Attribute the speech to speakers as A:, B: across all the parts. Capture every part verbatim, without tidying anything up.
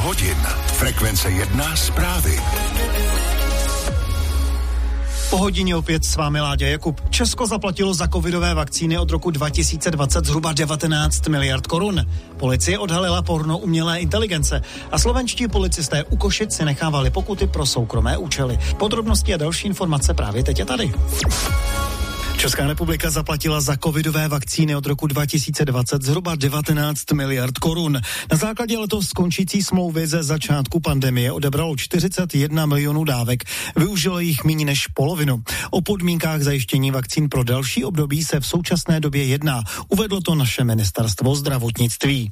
A: hodin. Frekvence jedna zprávy.
B: Po hodině opět s vámi Láďa Jakub. Česko zaplatilo za covidové vakcíny od roku dva tisíce dvacet zhruba devatenáct miliard korun. Policie odhalila porno umělé inteligence a slovenští policisté u Košic si nechávali pokuty pro soukromé účely. Podrobnosti a další informace právě teď a tady. Česká republika zaplatila za covidové vakcíny od roku dva tisíce dvacet zhruba devatenáct miliard korun. Na základě letos skončící smlouvy ze začátku pandemie odebralo čtyřicet jedna milionů dávek. Využilo jich méně než polovinu. O podmínkách zajištění vakcín pro další období se v současné době jedná. Uvedlo to naše ministerstvo zdravotnictví.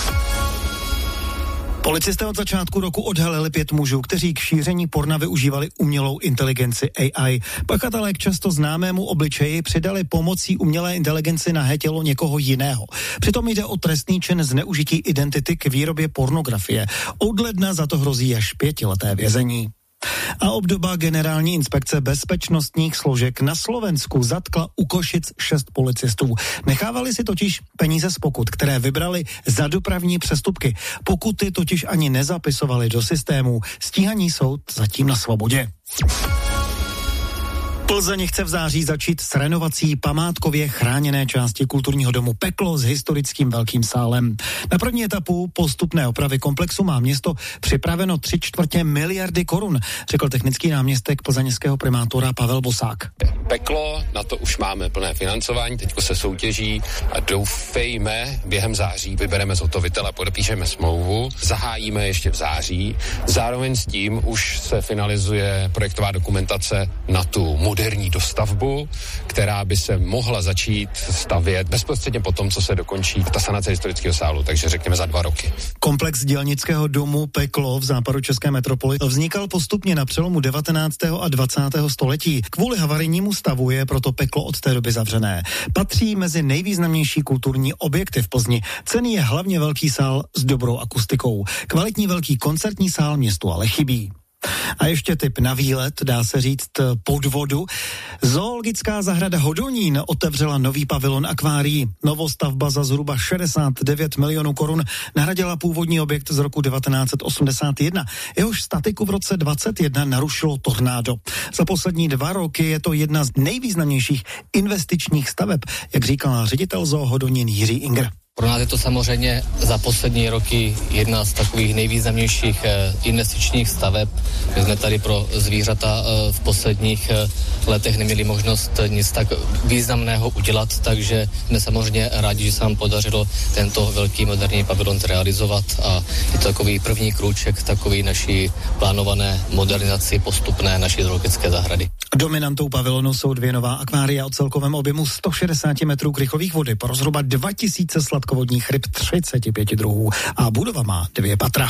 B: Policisté od začátku roku odhalili pět mužů, kteří k šíření porna využívali umělou inteligenci A I. Pachatelé k často známému obličeji přidali pomocí umělé inteligenci nahé tělo někoho jiného. Přitom jde o trestný čin zneužití identity k výrobě pornografie. Od ledna za to hrozí až pětileté vězení. A obdoba Generální inspekce bezpečnostních složek na Slovensku zatkla u Košic šest policistů. Nechávali si totiž peníze z pokut, které vybrali za dopravní přestupky. Pokuty totiž ani nezapisovali do systému. Stíhaní soud zatím na svobodě. Plzeň chce v září začít s renovací památkově chráněné části kulturního domu Peklo s historickým velkým sálem. Na první etapu postupné opravy komplexu má město připraveno tři čtvrtě miliardy korun, řekl technický náměstek plzeňského primátora Pavel Bosák.
C: Peklo, na to už máme plné financování, teďko se soutěží a doufejme, během září vybereme zhotovitele, podepíšeme smlouvu, zahájíme ještě v září. Zároveň s tím už se finalizuje projektová dokumentace na tu moderní dostavbu, která by se mohla začít stavět bezprostředně po tom, co se dokončí ta sanace historického sálu, takže řekněme za dva roky.
B: Komplex dělnického domu Peklo v západočeské metropoli vznikal postupně na přelomu devatenáctého a dvacátého století. Kvůli havarijnímu stavu je proto Peklo od té doby zavřené. Patří mezi nejvýznamnější kulturní objekty v Plzni. Cenný je hlavně velký sál s dobrou akustikou. Kvalitní velký koncertní sál městu ale chybí. A ještě tip na výlet, dá se říct pod vodu. Zoologická zahrada Hodonín otevřela nový pavilon akvárií. Novostavba za zhruba šedesát devět milionů korun nahradila původní objekt z roku devatenáct set osmdesát jedna. Jehož statiku v roce dvacet jedna narušilo tornádo. Za poslední dva roky je to jedna z nejvýznamnějších investičních staveb, jak říkal ředitel Zoo Hodonín Jiří Ingr.
D: Pro nás je to samozřejmě za poslední roky jedna z takových nejvýznamnějších eh, investičních staveb. My jsme tady pro zvířata eh, v posledních eh, letech neměli možnost nic tak významného udělat, takže jsme samozřejmě rádi, že se nám podařilo tento velký moderní pavilon zrealizovat a je to takový první krůček takový naší plánované modernizaci postupné naší zoologické zahrady.
B: Dominantou pavilonu jsou dvě nová akvária o celkovém objemu sto šedesát metrů krychlových vody pro zhruba dva tisíce sladkovodních ryb třicet pět druhů a budova má dvě patra.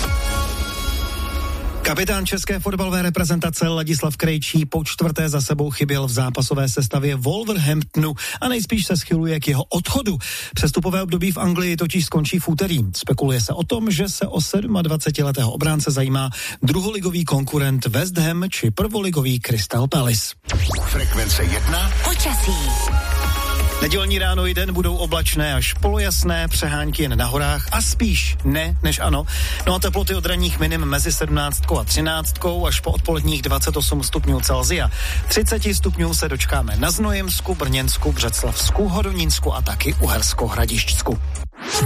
B: Kapitán české fotbalové reprezentace Ladislav Krejčí po čtvrté za sebou chyběl v zápasové sestavě Wolverhamptonu a nejspíš se schyluje k jeho odchodu. Přestupové období v Anglii totiž skončí v úterý. Spekuluje se o tom, že se o dvacetisedmiletého obránce zajímá druholigový konkurent West Ham či prvoligový Crystal Palace.
A: Frekvence jedna.
E: Počasí.
B: Nedělní ráno i den budou oblačné až polojasné, přehánky jen na horách a spíš ne než ano. No a teploty od ranních minim mezi sedmnáctkou a třináctkou až po odpoledních dvacet osm stupňů Celsia. třicet stupňů se dočkáme na Znojemsku, Brněnsku, Břeclavsku, Hodonínsku a taky Uhersko-Hradišťsku.